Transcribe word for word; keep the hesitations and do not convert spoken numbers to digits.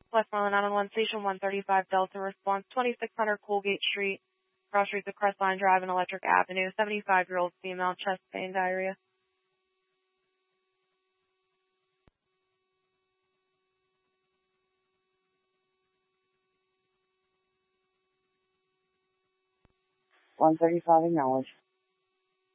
Westmoreland nine one one, Station one thirty-five Delta, response twenty-six hundred Colgate Street, cross streets of Crestline Drive and Electric Avenue, seventy-five-year-old female, chest pain, diarrhea. one thirty-five acknowledged.